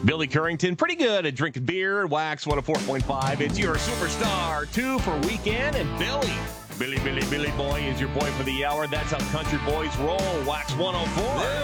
Billy Currington, pretty good at drinking beer. Wax 104.5. It's your superstar 2 for weekend. And Billy Boy is your boy for the hour. That's how country boys roll. Wax 104.